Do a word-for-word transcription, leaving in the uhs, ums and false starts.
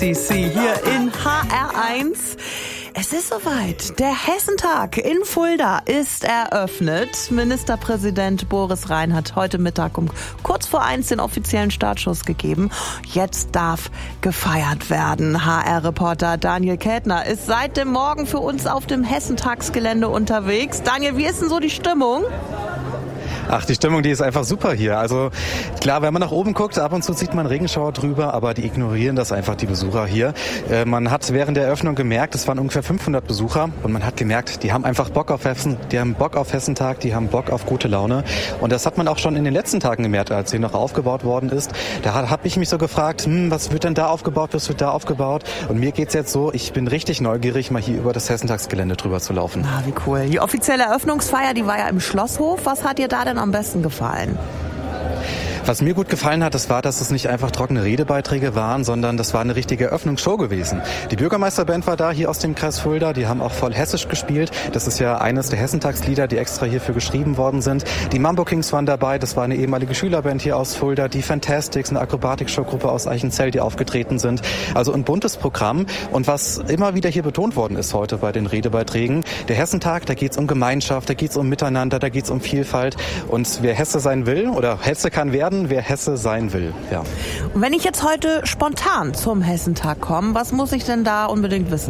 C C hier in H R eins. Es ist soweit. Der Hessentag in Fulda ist eröffnet. Ministerpräsident Boris Rhein hat heute Mittag um kurz vor eins den offiziellen Startschuss gegeben. Jetzt darf gefeiert werden. H R-Reporter Daniel Kätner ist seit dem Morgen für uns auf dem Hessentagsgelände unterwegs. Daniel, wie ist denn so die Stimmung? Ach, die Stimmung, die ist einfach super hier. Also klar, wenn man nach oben guckt, ab und zu sieht man Regenschauer drüber, aber die ignorieren das einfach, die Besucher hier. Äh, man hat während der Eröffnung gemerkt, es waren ungefähr fünfhundert Besucher und man hat gemerkt, die haben einfach Bock auf Hessen, die haben Bock auf Hessentag, die haben Bock auf gute Laune. Und das hat man auch schon in den letzten Tagen gemerkt, als hier noch aufgebaut worden ist. Da habe ich mich so gefragt, hm, was wird denn da aufgebaut, was wird da aufgebaut? Und mir geht's jetzt so, ich bin richtig neugierig, mal hier über das Hessentagsgelände drüber zu laufen. Ah, wie cool. Die offizielle Eröffnungsfeier, die war ja im Schlosshof. Was hat dir da denn am besten gefallen? Was mir gut gefallen hat, das war, dass es nicht einfach trockene Redebeiträge waren, sondern das war eine richtige Eröffnungsshow gewesen. Die Bürgermeisterband war da, hier aus dem Kreis Fulda. Die haben auch voll hessisch gespielt. Das ist ja eines der Hessentagslieder, die extra hierfür geschrieben worden sind. Die Mambo Kings waren dabei. Das war eine ehemalige Schülerband hier aus Fulda. Die Fantastics, eine Akrobatik-Showgruppe aus Eichenzell, die aufgetreten sind. Also ein buntes Programm. Und was immer wieder hier betont worden ist heute bei den Redebeiträgen, der Hessentag, da geht's um Gemeinschaft, da geht's um Miteinander, da geht's um Vielfalt. Und wer Hesse sein will oder Hesse kann werden, wer Hesse sein will. Ja. Und wenn ich jetzt heute spontan zum Hessentag komme, was muss ich denn da unbedingt wissen?